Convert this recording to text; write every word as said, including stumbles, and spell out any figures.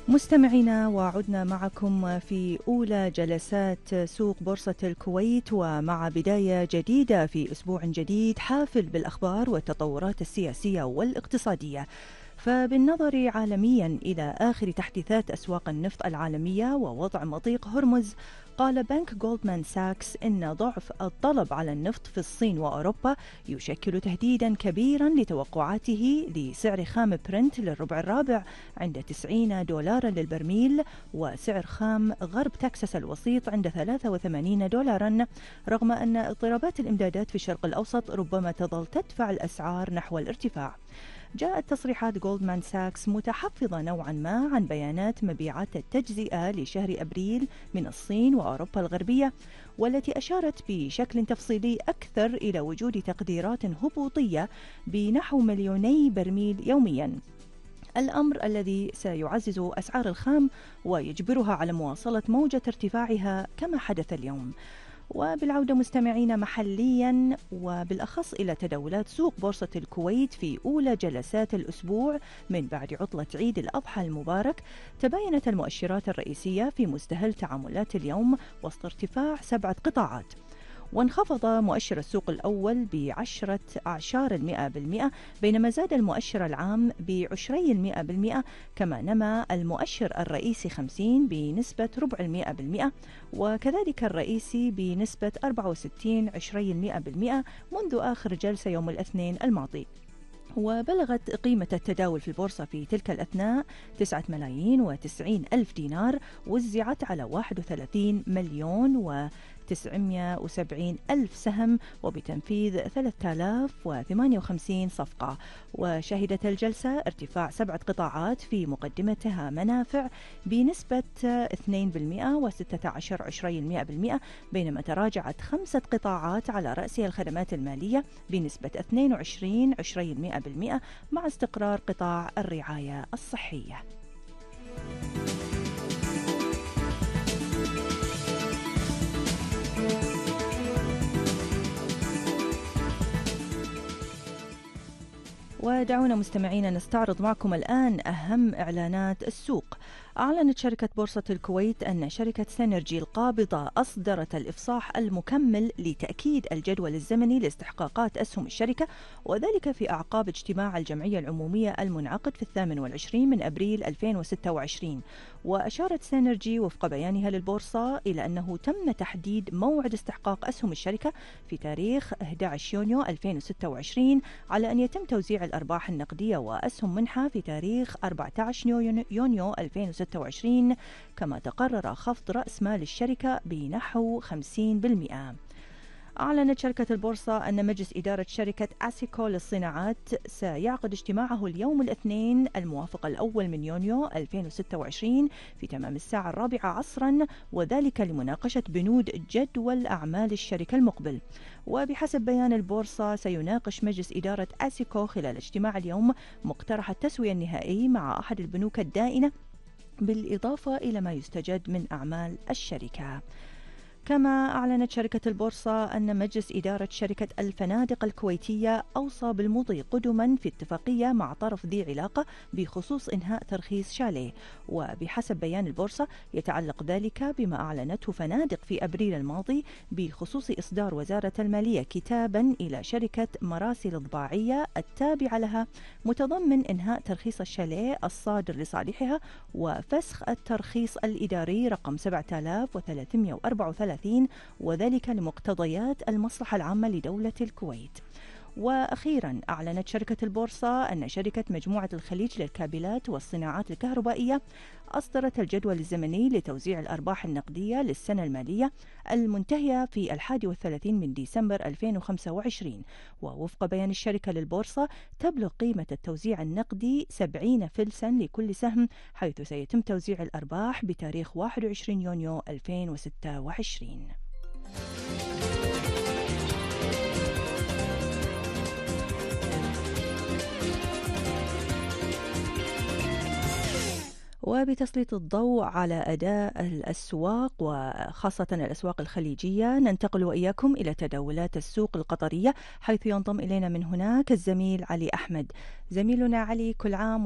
مستمعينا، وعدنا معكم في أولى جلسات سوق بورصة الكويت، ومع بداية جديدة في أسبوع جديد حافل بالأخبار والتطورات السياسية والاقتصادية. فبالنظر عالميا إلى آخر تحديثات أسواق النفط العالمية ووضع مضيق هرمز، قال بنك جولدمان ساكس إن ضعف الطلب على النفط في الصين وأوروبا يشكل تهديدا كبيرا لتوقعاته لسعر خام برنت للربع الرابع عند تسعين دولارا للبرميل، وسعر خام غرب تكساس الوسيط عند ثلاثة وثمانين دولارا، رغم أن اضطرابات الإمدادات في الشرق الأوسط ربما تظل تدفع الأسعار نحو الارتفاع. جاءت تصريحات جولدمان ساكس متحفظة نوعا ما عن بيانات مبيعات التجزئة لشهر أبريل من الصين وأوروبا الغربية، والتي أشارت بشكل تفصيلي أكثر إلى وجود تقديرات هبوطية بنحو مليوني برميل يوميا، الأمر الذي سيعزز أسعار الخام ويجبرها على مواصلة موجة ارتفاعها كما حدث اليوم. وبالعودة مستمعين محليا، وبالأخص إلى تداولات سوق بورصة الكويت في أولى جلسات الأسبوع من بعد عطلة عيد الأضحى المبارك، تباينت المؤشرات الرئيسية في مستهل تعاملات اليوم وسط ارتفاع سبعة قطاعات. وانخفض مؤشر السوق الأول بعشرة أعشار المئة بالمئة، بينما زاد المؤشر العام بعشري المئة بالمئة، كما نما المؤشر الرئيسي خمسين بنسبة ربع المئة بالمئة، وكذلك الرئيسي بنسبة أربعة وستين عشري المئة بالمئة منذ آخر جلسة يوم الاثنين الماضي. وبلغت قيمة التداول في البورصة في تلك الأثناء تسعة ملايين وتسعين ألف دينار، وزعت على واحد وثلاثين مليون وتسعمائة وسبعين ألف سهم وبتنفيذ ثلاثة آلاف وثمانية وخمسين صفقة. وشهدت الجلسة ارتفاع سبعة قطاعات في مقدمتها منافع بنسبة اثنين بالمئة وستة عشر عشري المئة بالمئة، بينما تراجعت خمسة قطاعات على رأسها الخدمات المالية بنسبة اثنين وعشرين عشري المئة بالمئة، مع استقرار قطاع الرعاية الصحية. ودعونا مستمعينا نستعرض معكم الآن أهم إعلانات السوق. أعلنت شركة بورصة الكويت أن شركة سينرجي القابضة أصدرت الإفصاح المكمل لتأكيد الجدول الزمني لاستحقاقات أسهم الشركة، وذلك في أعقاب اجتماع الجمعية العمومية المنعقد في الثامن والعشرين من أبريل ألفين وستة وعشرين. وأشارت سينرجي وفق بيانها للبورصة إلى أنه تم تحديد موعد استحقاق أسهم الشركة في تاريخ أحد عشر يونيو ألفين وستة وعشرين، على أن يتم توزيع الأرباح النقدية وأسهم منحة في تاريخ أربعة عشر يونيو ألفين وستة وعشرين، كما تقرر خفض رأس مال الشركة بنحو خمسين بالمئة. أعلنت شركة البورصة أن مجلس إدارة شركة أسيكو للصناعات سيعقد اجتماعه اليوم الاثنين الموافق الأول من يونيو ألفين وستة وعشرين في تمام الساعة الرابعة عصرا، وذلك لمناقشة بنود جدول أعمال الشركة المقبل. وبحسب بيان البورصة، سيناقش مجلس إدارة أسيكو خلال اجتماع اليوم مقترح التسوية النهائي مع أحد البنوك الدائنة، بالإضافة إلى ما يستجد من أعمال الشركة. كما أعلنت شركة البورصة أن مجلس إدارة شركة الفنادق الكويتية أوصى بالمضي قدما في اتفاقية مع طرف ذي علاقة بخصوص إنهاء ترخيص شاليه. وبحسب بيان البورصة، يتعلق ذلك بما أعلنته فنادق في أبريل الماضي بخصوص إصدار وزارة المالية كتابا إلى شركة مراسل الضباعية التابعة لها متضمن إنهاء ترخيص الشاليه الصادر لصالحها وفسخ الترخيص الإداري رقم سبعة آلاف وثلاثمائة وأربعة وثلاثين، وذلك لمقتضيات المصلحة العامة لدولة الكويت. وأخيرا أعلنت شركة البورصة أن شركة مجموعة الخليج للكابلات والصناعات الكهربائية أصدرت الجدول الزمني لتوزيع الأرباح النقدية للسنة المالية المنتهية في الحادي والثلاثين من ديسمبر ألفين وخمسة وعشرين. ووفق بيان الشركة للبورصة، تبلغ قيمة التوزيع النقدي سبعين فلسا لكل سهم، حيث سيتم توزيع الأرباح بتاريخ واحد وعشرين يونيو ألفين وستة وعشرين. وبتسليط الضوء على أداء الأسواق وخاصة الأسواق الخليجية، ننتقل وإياكم إلى تداولات السوق القطرية، حيث ينضم إلينا من هناك الزميل علي أحمد. زميلنا علي، كل عام